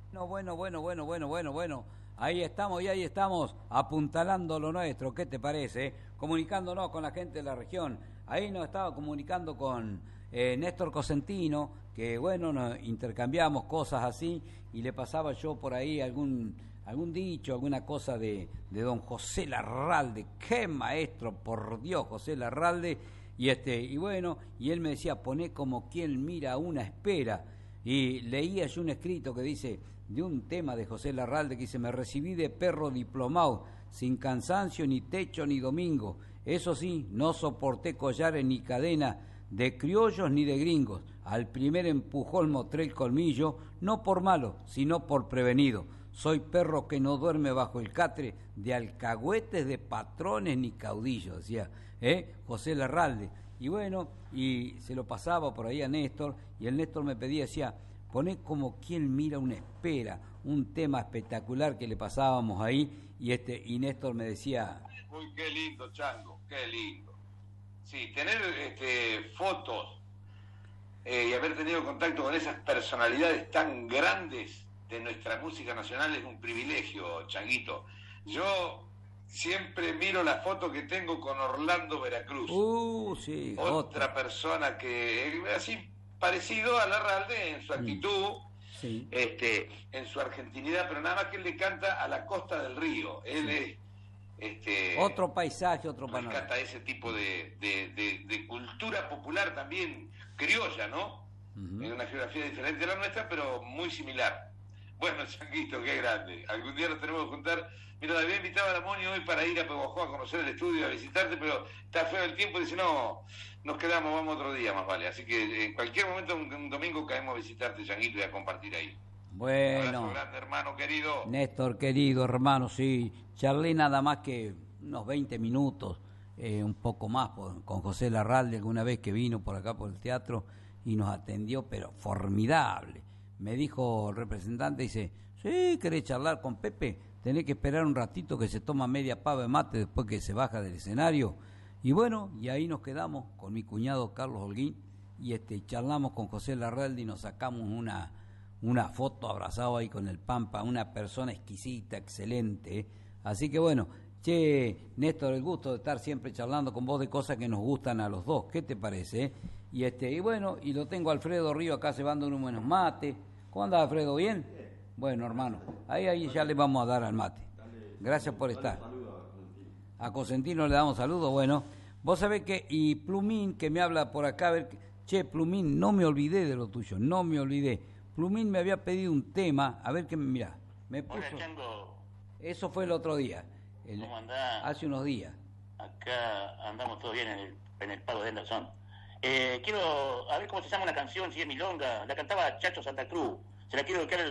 No, bueno. Ahí estamos y ahí estamos apuntalando lo nuestro. ¿Qué te parece? Comunicándonos con la gente de la región. Ahí nos estaba comunicando con Néstor Cosentino, que bueno, nos intercambiamos cosas así y le pasaba yo por ahí algún dicho, alguna cosa de don José Larralde. ¡Qué maestro, por Dios, José Larralde! Y bueno, y él me decía, poné como quien mira una espera. Y leía yo un escrito que dice, de un tema de José Larralde, que dice, me recibí de perro diplomado, sin cansancio, ni techo, ni domingo. Eso sí, no soporté collares ni cadena de criollos ni de gringos. Al primer empujón mostré el colmillo, no por malo, sino por prevenido. Soy perro que no duerme bajo el catre de alcahuetes, de patrones ni caudillos, decía José Larralde. Y bueno, y se lo pasaba por ahí a Néstor, y el Néstor me pedía, decía, poné como quien mira una espera, un tema espectacular que le pasábamos ahí, y Néstor me decía... Uy, qué lindo, Chango, qué lindo. Sí, tener fotos y haber tenido contacto con esas personalidades tan grandes de nuestra música nacional es un privilegio, Changuito. Yo siempre miro la foto que tengo con Orlando Veracruz. Sí. Otra persona que, así parecido a Larralde en su actitud, sí. En su argentinidad, pero nada más que él le canta a la costa del río. Él es... otro paisaje, otro panorama. Me encanta ese tipo de cultura popular también criolla, ¿no? En una geografía diferente a la nuestra, pero muy similar. Bueno, Changuito, qué grande. Algún día nos tenemos que juntar. Mira, le había invitado a la Moni hoy para ir a Pehuajó a conocer el estudio, a visitarte, pero está feo el tiempo y dice, no, nos quedamos, vamos otro día más vale. Así que en cualquier momento, un domingo, caemos a visitarte, Changuito, y a compartir ahí. Bueno. Un abrazo grande, hermano querido. Néstor, querido hermano, sí. Charlé nada más que unos 20 minutos, un poco más, con José Larralde, alguna vez que vino por acá por el teatro y nos atendió, pero formidable. Me dijo el representante, dice, sí, ¿querés charlar con Pepe? Tenés que esperar un ratito que se toma media pava de mate después que se baja del escenario. Y bueno, y ahí nos quedamos con mi cuñado Carlos Holguín y charlamos con José Larralde y nos sacamos una foto abrazado ahí con el Pampa, una persona exquisita, excelente. Así que bueno, che, Néstor, el gusto de estar siempre charlando con vos de cosas que nos gustan a los dos. ¿Qué te parece? Y bueno, y lo tengo a Alfredo Río acá cebando unos buenos mates. ¿Cómo andás, Alfredo? ¿Bien? Bueno, hermano, ahí ya le vamos a dar al mate. Gracias por estar. A Cosentino le damos saludos. Bueno, vos sabés que, y Plumín, que me habla por acá, a ver, che, Plumín, no me olvidé de lo tuyo, no me olvidé. Plumín me había pedido un tema, a ver qué, mirá, me puso... Hola, Chango. Eso fue el otro día, ¿Cómo andás? hace unos días. Acá andamos todos bien en el pago de Anderson. Quiero a ver cómo se llama una canción, si es milonga. La cantaba Chacho Santa Cruz. Se la quiero dedicar